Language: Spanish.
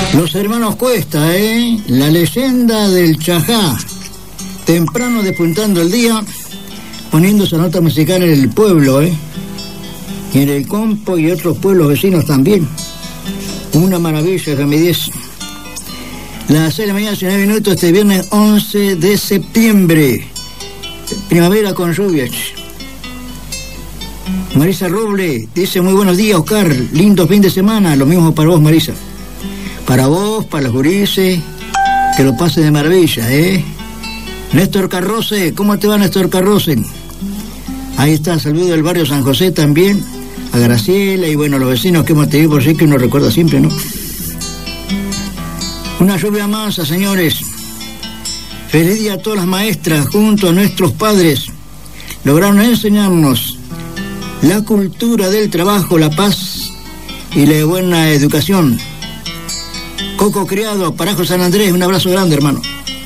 Los hermanos Cuesta, la leyenda del Chajá. Temprano despuntando el día, poniendo esa nota musical en el pueblo, y en el Compo y otros pueblos vecinos también. Una maravilla, que me dice. Las 6 de la mañana, 19 minutos, este viernes 11 de septiembre. Primavera con lluvias. Marisa Roble dice: muy buenos días, Oscar. Lindo fin de semana. Lo mismo para vos, Marisa. Para vos, para los gurises. Que lo pasen de maravilla, Néstor Carroce, ¿cómo te va, Néstor Carroce? Ahí está, saludo del barrio San José también. A Graciela y bueno, los vecinos que hemos tenido por sí, que uno recuerda siempre, ¿no? Una lluvia mansa, señores. Feliz día a todas las maestras, junto a nuestros padres. Lograron enseñarnos la cultura del trabajo, la paz y la buena educación. Coco Criado, Parajo San Andrés, un abrazo grande, hermano.